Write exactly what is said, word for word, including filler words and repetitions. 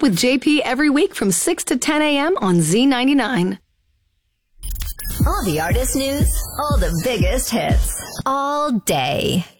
with J P every week from six to ten a.m. on Z ninety-nine. All the artist news, all the biggest hits, all day.